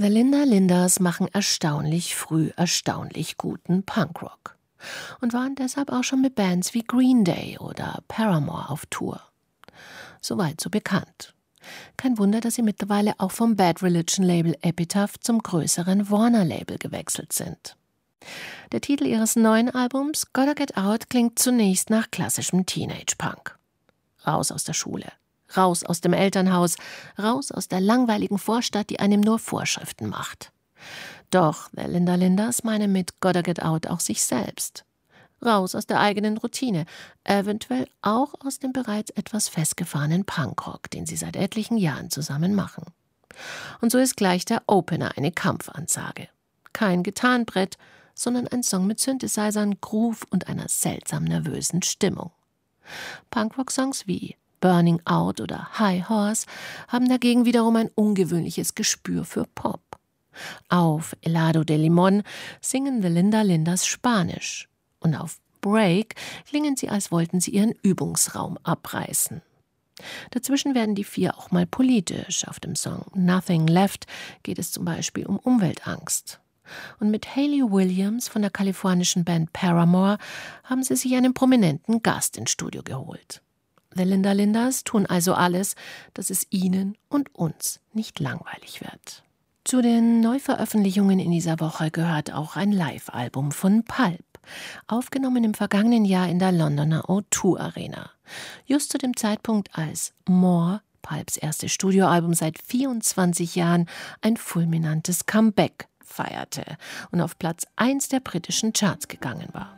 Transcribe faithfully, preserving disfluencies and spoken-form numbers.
The Linda Lindas machen erstaunlich früh erstaunlich guten Punkrock und waren deshalb auch schon mit Bands wie Green Day oder Paramore auf Tour. Soweit so bekannt. Kein Wunder, dass sie mittlerweile auch vom Bad Religion-Label Epitaph zum größeren Warner-Label gewechselt sind. Der Titel ihres neuen Albums, Gotta Get Out, klingt zunächst nach klassischem Teenage-Punk. Raus aus der Schule, raus aus dem Elternhaus, raus aus der langweiligen Vorstadt, die einem nur Vorschriften macht. Doch The Linda Lindas meinen mit Gotta Get Out auch sich selbst. Raus aus der eigenen Routine, eventuell auch aus dem bereits etwas festgefahrenen Punkrock, den sie seit etlichen Jahren zusammen machen. Und so ist gleich der Opener eine Kampfansage. Kein Gitarrenbrett, sondern ein Song mit Synthesizern, Groove und einer seltsam nervösen Stimmung. Punkrock-Songs wie Burning Out oder High Horse haben dagegen wiederum ein ungewöhnliches Gespür für Pop. Auf Helado de Limón singen The Linda Lindas Spanisch und auf Break klingen sie, als wollten sie ihren Übungsraum abreißen. Dazwischen werden die vier auch mal politisch. Auf dem Song Nothing Left geht es zum Beispiel um Umweltangst. Und mit Hayley Williams von der kalifornischen Band Paramore haben sie sich einen prominenten Gast ins Studio geholt. The Linda Lindas tun also alles, dass es ihnen und uns nicht langweilig wird. Zu den Neuveröffentlichungen in dieser Woche gehört auch ein Live-Album von Pulp, aufgenommen im vergangenen Jahr in der Londoner O zwei Arena. Just zu dem Zeitpunkt, als More, Pulps erstes Studioalbum seit vierundzwanzig Jahren, ein fulminantes Comeback feierte und auf Platz eins der britischen Charts gegangen war.